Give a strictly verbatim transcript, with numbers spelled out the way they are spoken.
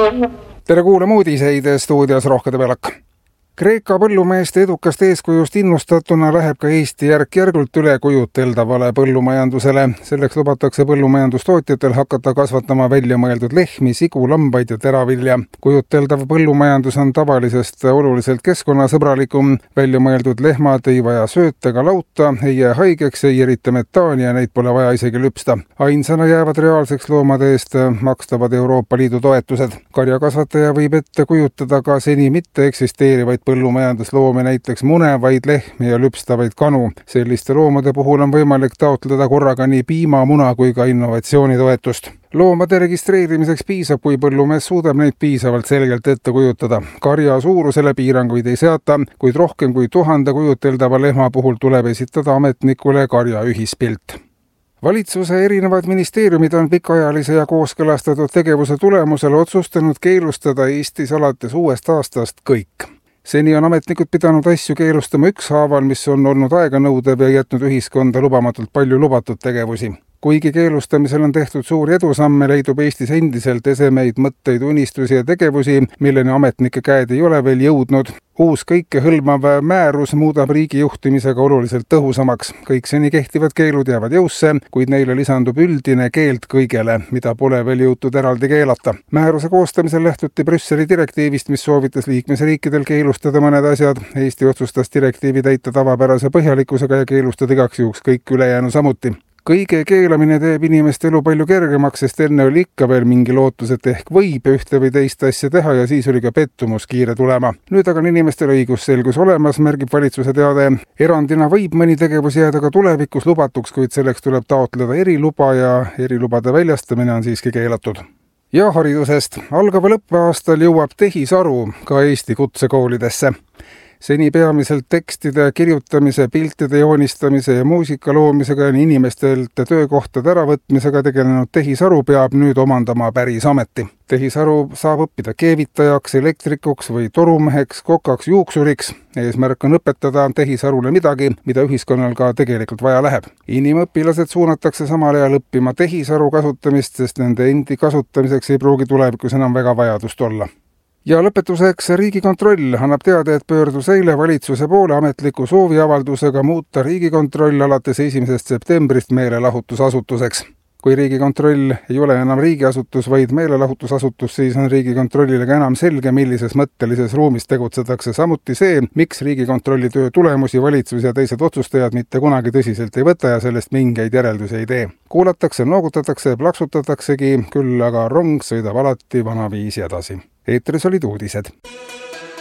Tere kuulama uudiseid, stuudios Rohkede Pelak. Kreeka põllumeeste edukast eeskujust innustatuna läheb ka Eesti järk-järgult üle kujuteldavale põllumajandusele. Selleks lubatakse põllumajandustootjatel hakata kasvatama välja mõeldud lehmi, sigu, lambaid ja teravilja. Kujuteldav põllumajandus on tavalisest oluliselt keskkonnasõbralikum. Välja mõeldud lehmad ei vaja sööt ega lauta, ei jää haigeks, ei erita metaani ja neid pole vaja isegi lüpsta. Ainsana jäävad reaalseks loomade eest makstavad Euroopa Liidu toetused. Karjakasvataja võib ette kujutada ka seni mitte eksisteerivaid põllumajandusloome, näiteks munevaid lehmi ja lüpstavaid kanu. Selliste loomade puhul on võimalik taotleda korraga nii piima, muna kui ka innovatsioonitoetust. Loomade registreerimiseks piisab, kui põllumees suudab neid piisavalt selgelt ette kujutada. Karja suurusele piiranguid ei seata, kuid rohkem kui tuhande kujuteldava lehma puhul tuleb esitada ametnikule karja ühispilt. Valitsuse erinevad ministeeriumid on pikaajalise ja kooskõlastatud tegevuse tulemusel otsustanud keelustada Eestis alates uuest aastast kõik. Seni on ametnikud pidanud asju keelustama ükshaaval, mis on olnud aeganõudev ja jätnud ühiskonda lubamatult palju lubatud tegevusi. Kuigi keelustamisel on tehtud suuri edusamme, leidub Eestis endiselt esemeid, mõtteid, unistusi ja tegevusi, milleni ametnike käed ei ole veel jõudnud. Uus kõikehõlmav määrus muudab riigi juhtimisega oluliselt tõhusamaks. Kõik seni kehtivad keelud jäävad jõusse, kuid neile lisandub üldine keeld kõigele, mida pole veel jõutud eraldi keelata. Määruse koostamisel lähtuti Brüsseli direktiivist, mis soovitas liikmesriikidel keelustada mõned asjad. Eesti otsustas direktiivi täita tavapärase põhjalikkusega ja keelustada igaks juhuks kõik ülejäänu samuti. Kõige keelamine teeb inimeste elu palju kergemaks, sest enne oli ikka veel mingi lootus, et ehk võib ühte või teist asja teha ja siis oli ka pettumus kiire tulema. Nüüd aga on inimestel õigusselgus olemas, märgib valitsuse teade. Erandina võib mõni tegevus jääda ka tulevikus lubatuks, kuid selleks tuleb taotleda eriluba ja erilubade väljastamine on siiski keelatud. Ja haridusest. Algava lõppeaastal jõuab tehisaru ka Eesti kutsekoolidesse. Seni peamiselt tekstide kirjutamise, piltide joonistamise ja muusika loomisega ja inimestelt töökohtade äravõtmisega tegelenud tehisaru peab nüüd omandama päris ameti. Tehisaru saab õppida keevitajaks, elektrikuks või torumeheks, kokaks, juuksuriks. Eesmärk on õpetada tehisarule midagi, mida ühiskonnal ka tegelikult vaja läheb. Inimõpilased suunatakse samal ajal õppima tehisaru kasutamist, sest nende endi kasutamiseks ei pruugi tulevikus enam väga vajadust olla. Ja lõpetuseks Riigikontroll annab teada, et pöördus eile valitsuse poole ametliku sooviavaldusega muuta Riigikontroll alates esimesest septembrist meelelahutusasutuseks. Kui Riigikontroll ei ole enam riigiasutus, vaid meelelahutusasutus, siis on Riigikontrollile ka enam selge, millises mõttelises ruumis tegutsetakse. Samuti see, miks Riigikontrolli töö tulemusi valitsus ja teised otsustajad mitte kunagi tõsiselt ei võta ja sellest mingeid järeldusi ei tee. Kuulatakse, noogutatakse, plaksutataksegi, küll aga rong sõidab alati vanaviisi edasi. Eetris olid uudised.